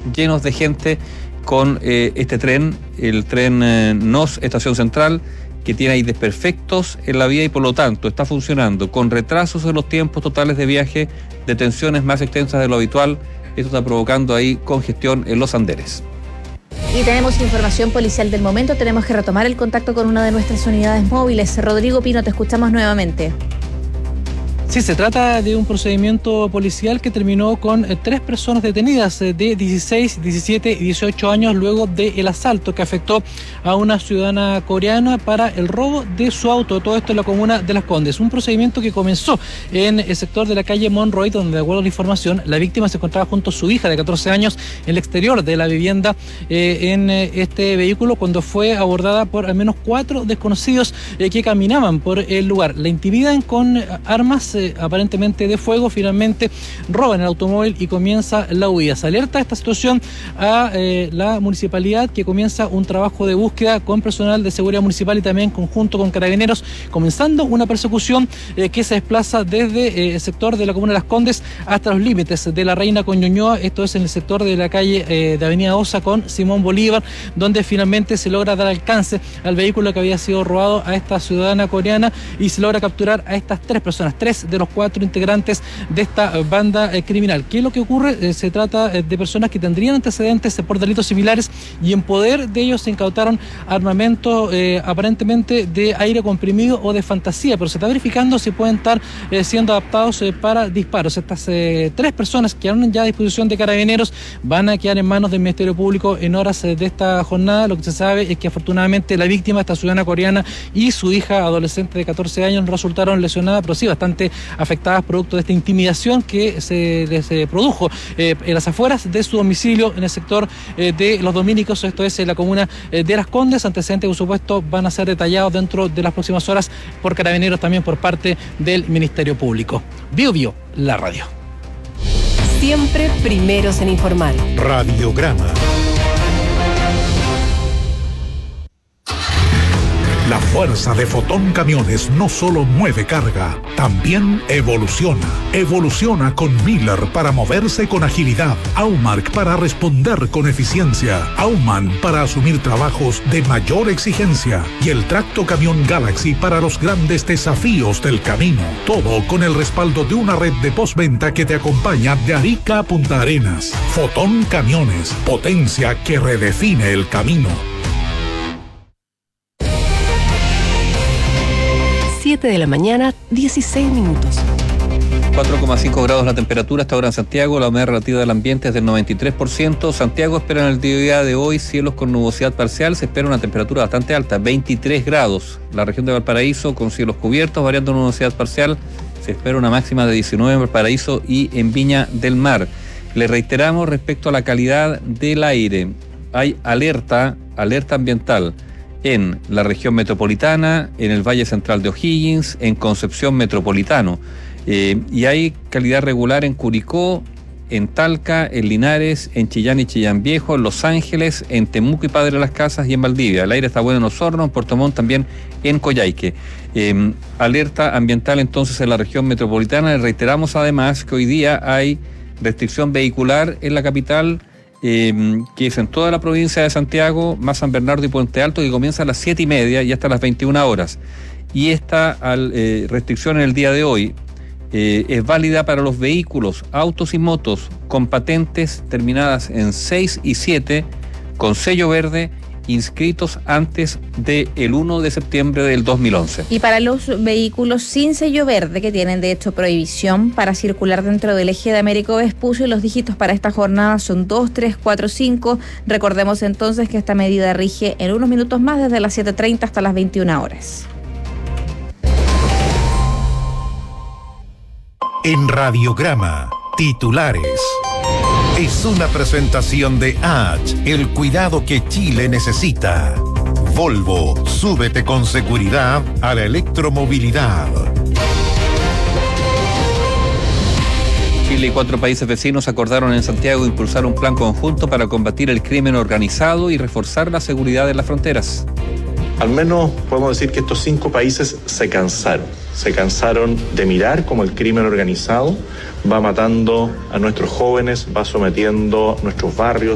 llenos de gente con este tren, el tren NOS Estación Central, que tiene ahí desperfectos en la vía y por lo tanto está funcionando con retrasos en los tiempos totales de viaje, detenciones más extensas de lo habitual. Esto está provocando ahí congestión en los andenes. Y tenemos información policial del momento. Tenemos que retomar el contacto con una de nuestras unidades móviles. Rodrigo Pino, te escuchamos nuevamente. Sí, se trata de un procedimiento policial que terminó con 3 personas detenidas de 16, 17 y 18 años luego del asalto que afectó a una ciudadana coreana para el robo de su auto. Todo esto en la comuna de Las Condes. Un procedimiento que comenzó en el sector de la calle Monroy, donde, de acuerdo a la información, la víctima se encontraba junto a su hija de 14 años en el exterior de la vivienda en este vehículo cuando fue abordada por al menos 4 desconocidos que caminaban por el lugar. La intimidan con armas aparentemente de fuego, finalmente roban el automóvil y comienza la huida. Se alerta esta situación a la municipalidad, que comienza un trabajo de búsqueda con personal de seguridad municipal y también conjunto con carabineros, comenzando una persecución que se desplaza desde el sector de la comuna de Las Condes hasta los límites de la Reina con Ñuñoa. Esto es en el sector de la calle de Avenida Osa con Simón Bolívar, donde finalmente se logra dar alcance al vehículo que había sido robado a esta ciudadana coreana y se logra capturar a estas 3 personas, 3 de los 4 integrantes de esta banda criminal. ¿Qué es lo que ocurre? Se trata de personas que tendrían antecedentes por delitos similares y en poder de ellos se incautaron armamento aparentemente de aire comprimido o de fantasía, pero se está verificando si pueden estar siendo adaptados para disparos. Estas 3 personas que quedaron ya a disposición de carabineros van a quedar en manos del Ministerio Público en horas de esta jornada. Lo que se sabe es que afortunadamente la víctima, esta ciudadana coreana, y su hija adolescente de 14 años no resultaron lesionadas, pero sí bastante afectadas producto de esta intimidación que se les produjo en las afueras de su domicilio en el sector de Los Dominicos, esto es en la comuna de Las Condes. Antecedentes, por supuesto, van a ser detallados dentro de las próximas horas por carabineros, también por parte del Ministerio Público. Bio, la radio. Siempre primeros en informar. Radiograma. La fuerza de Fotón Camiones no solo mueve carga, también evoluciona. Evoluciona con Miller para moverse con agilidad, Aumark para responder con eficiencia, Aumann para asumir trabajos de mayor exigencia y el Tracto Camión Galaxy para los grandes desafíos del camino. Todo con el respaldo de una red de postventa que te acompaña de Arica a Punta Arenas. Fotón Camiones, potencia que redefine el camino. 7 de la mañana, 16 minutos. 4,5 grados la temperatura hasta ahora en Santiago, la humedad relativa del ambiente es del 93%. Santiago espera en el día de hoy cielos con nubosidad parcial, se espera una temperatura bastante alta, 23 grados. La región de Valparaíso con cielos cubiertos, variando nubosidad parcial, se espera una máxima de 19 en Valparaíso y en Viña del Mar. Le reiteramos respecto a la calidad del aire, hay alerta ambiental en la región metropolitana, en el Valle Central de O'Higgins, en Concepción Metropolitano. Y hay calidad regular en Curicó, en Talca, en Linares, en Chillán y Chillán Viejo, en Los Ángeles, en Temuco y Padre Las Casas y en Valdivia. El aire está bueno en Osorno, en Puerto Montt, también en Coyhaique. Alerta ambiental entonces en la región metropolitana. Le reiteramos además que hoy día hay restricción vehicular en la capital, que es en toda la provincia de Santiago, más San Bernardo y Puente Alto, que comienza a las 7:30 y hasta las 21 horas. Y esta restricción en el día de hoy es válida para los vehículos, autos y motos con patentes terminadas en 6 y 7, con sello verde, inscritos antes del 1 de septiembre del 2011. Y para los vehículos sin sello verde, que tienen de hecho prohibición para circular dentro del eje de Américo Vespucio, los dígitos para esta jornada son 2, 3, 4, 5. Recordemos entonces que esta medida rige en unos minutos más desde las 7:30 hasta las 21 horas. En Radiograma, titulares. Es una presentación de H, el cuidado que Chile necesita. Volvo, súbete con seguridad a la electromovilidad. Chile y 4 países vecinos acordaron en Santiago impulsar un plan conjunto para combatir el crimen organizado y reforzar la seguridad en las fronteras. Al menos podemos decir que estos 5 países se cansaron de mirar cómo el crimen organizado va matando a nuestros jóvenes, va sometiendo nuestros barrios,